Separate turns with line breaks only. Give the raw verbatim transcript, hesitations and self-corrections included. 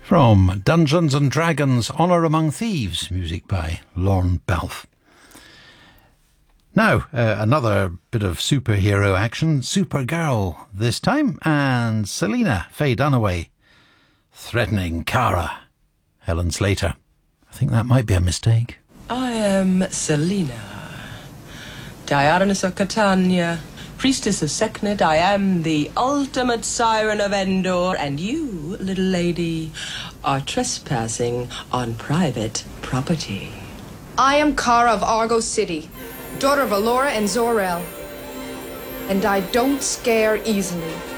From Dungeons and Dragons Honour Among Thieves, music by Lorne Balfe. Now, uh, another bit of superhero action, Supergirl this time, and Selina Faye Dunaway threatening Kara, Helen Slater. I think that might be a mistake.
I am Selina, Diarnis of Catania, priestess of Seknit. I am the ultimate siren of Endor, and you, little lady, are trespassing on private property.
I am Kara of Argo City, daughter of Alora and Zor-El, and I don't scare easily.